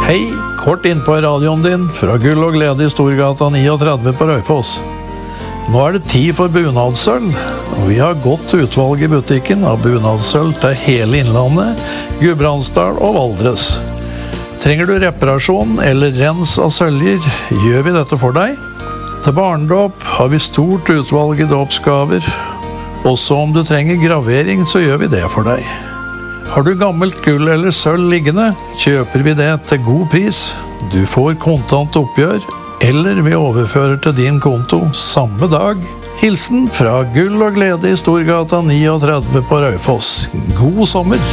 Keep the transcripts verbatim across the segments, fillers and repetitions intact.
Hei, kort inn på radioen din fra Gull og Glede i Storgata trettini på Raufoss. Nå er det tid for bunadsøl, og vi har godt utvalg i butikken av bunadsøl til hele Innlandet, Gudbrandsdal og Valdres. Trenger du reparasjon eller rens av søljer, gjør vi dette for deg. Til barndåp har vi stort utvalg i dåpsgaver. Også om du trenger gravering, så gjør vi det for deg. Har du gammelt gull eller sølv liggende, kjøper vi det til god pris. Du får kontant oppgjør, eller vi overfører til din konto samme dag. Hilsen fra Gull og Glede i Storgata trettini på Raufoss. God sommer!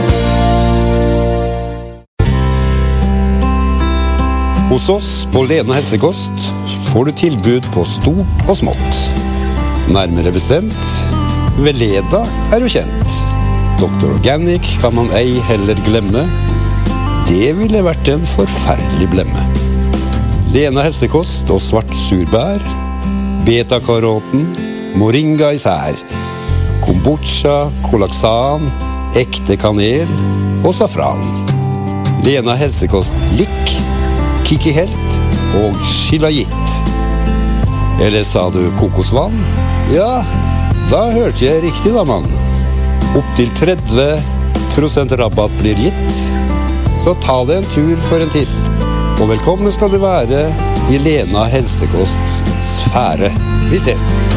Hos oss på Lena Helsekost får du tilbud på stort og smått. Nærmere bestemt, Veleda er jo kjent. Doktor Organic kan man ei heller glemme. Det ville vært en forferdelig blemme. Lena Helsekost og svart surbær, beta-karoten, moringa især, kombucha, kolaksan, ekte kanel og safran. Lena Helsekost lik, Kiki Helt og Shilajit. Eller sa du kokosvann? Ja, da hørte jeg riktig da, mann. Opp til tretti prosent rabatt blir gitt, så ta deg en tur for en titt. Og velkommen skal du være i Lena Helsekosts sfære. Vi ses!